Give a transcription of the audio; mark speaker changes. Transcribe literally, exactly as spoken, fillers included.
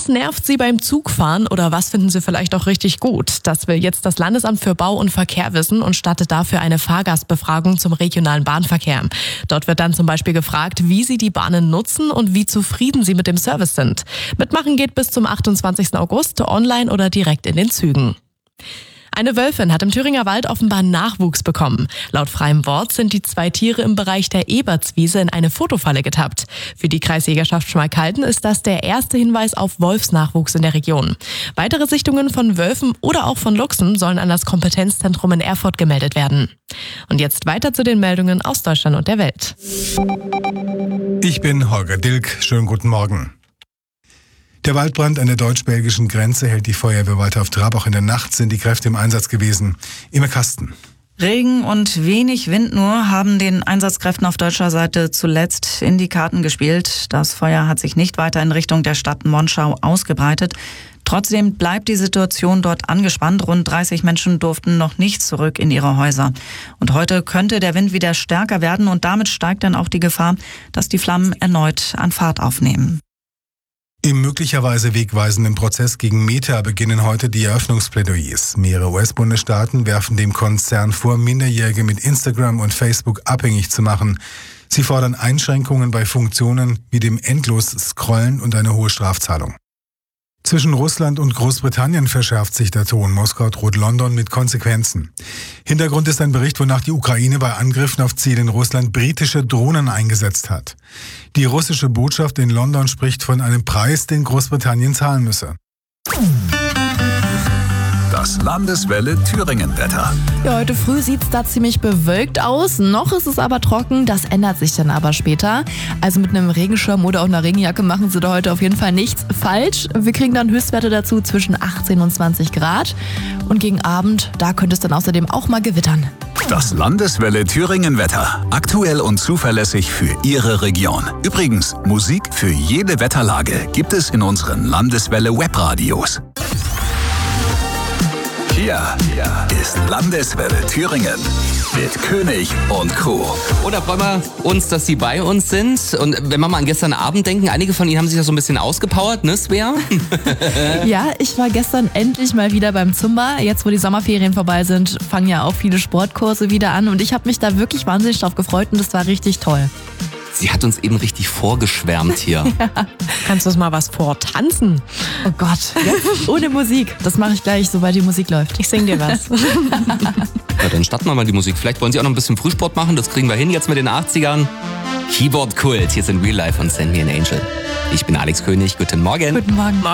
Speaker 1: Was nervt Sie beim Zugfahren oder was finden Sie vielleicht auch richtig gut? Das will jetzt das Landesamt für Bau und Verkehr wissen und startet dafür eine Fahrgastbefragung zum regionalen Bahnverkehr. Dort wird dann zum Beispiel gefragt, wie Sie die Bahnen nutzen und wie zufrieden Sie mit dem Service sind. Mitmachen geht bis zum achtundzwanzigsten August, online oder direkt in den Zügen. Eine Wölfin hat im Thüringer Wald offenbar Nachwuchs bekommen. Laut freiem Wort sind die zwei Tiere im Bereich der Ebertswiese in eine Fotofalle getappt. Für die Kreisjägerschaft Schmalkalden ist das der erste Hinweis auf Wolfsnachwuchs in der Region. Weitere Sichtungen von Wölfen oder auch von Luchsen sollen an das Kompetenzzentrum in Erfurt gemeldet werden. Und jetzt weiter zu den Meldungen aus Deutschland und der Welt.
Speaker 2: Ich bin Holger Dilk. Schönen guten Morgen. Der Waldbrand an der deutsch-belgischen Grenze hält die Feuerwehr weiter auf Trab. Auch in der Nacht sind die Kräfte im Einsatz gewesen. Immer Kasten.
Speaker 3: Regen und wenig Wind nur haben den Einsatzkräften auf deutscher Seite zuletzt in die Karten gespielt. Das Feuer hat sich nicht weiter in Richtung der Stadt Monschau ausgebreitet. Trotzdem bleibt die Situation dort angespannt. Rund dreißig Menschen durften noch nicht zurück in ihre Häuser. Und heute könnte der Wind wieder stärker werden und damit steigt dann auch die Gefahr, dass die Flammen erneut an Fahrt aufnehmen.
Speaker 2: Im möglicherweise wegweisenden Prozess gegen Meta beginnen heute die Eröffnungsplädoyers. Mehrere U S-Bundesstaaten werfen dem Konzern vor, Minderjährige mit Instagram und Facebook abhängig zu machen. Sie fordern Einschränkungen bei Funktionen wie dem Endlos-Scrollen und eine hohe Strafzahlung. Zwischen Russland und Großbritannien verschärft sich der Ton. Moskau droht London mit Konsequenzen. Hintergrund ist ein Bericht, wonach die Ukraine bei Angriffen auf Ziele in Russland britische Drohnen eingesetzt hat. Die russische Botschaft in London spricht von einem Preis, den Großbritannien zahlen müsse.
Speaker 4: Das Landeswelle Thüringen-Wetter.
Speaker 5: Ja, heute früh sieht es da ziemlich bewölkt aus. Noch ist es aber trocken, das ändert sich dann aber später. Also mit einem Regenschirm oder auch einer Regenjacke machen Sie da heute auf jeden Fall nichts falsch. Wir kriegen dann Höchstwerte dazu zwischen achtzehn und zwanzig Grad. Und gegen Abend, da könnte es dann außerdem auch mal gewittern.
Speaker 4: Das Landeswelle Thüringen-Wetter. Aktuell und zuverlässig für Ihre Region. Übrigens, Musik für jede Wetterlage gibt es in unseren Landeswelle Webradios. Hier ist Landeswelle Thüringen mit König und Co.
Speaker 6: Oh, da freuen wir uns, dass Sie bei uns sind. Und wenn wir mal an gestern Abend denken, einige von Ihnen haben sich ja so ein bisschen ausgepowert, ne, Svea?
Speaker 5: Ja, ich war gestern endlich mal wieder beim Zumba. Jetzt, wo die Sommerferien vorbei sind, fangen ja auch viele Sportkurse wieder an. Und ich habe mich da wirklich wahnsinnig drauf gefreut und das war richtig toll.
Speaker 6: Sie hat uns eben richtig vorgeschwärmt hier.
Speaker 1: Ja. Kannst du uns mal was vortanzen?
Speaker 5: Oh Gott, ja? Ohne Musik. Das mache ich gleich, sobald die Musik läuft.
Speaker 1: Ich sing dir was.
Speaker 6: Ja, dann starten wir mal die Musik. Vielleicht wollen Sie auch noch ein bisschen Frühsport machen, das kriegen wir hin jetzt mit den achtzigern. Keyboard Kult, hier sind Real Life und Send Me an Angel. Ich bin Alex König, guten Morgen.
Speaker 5: Guten Morgen.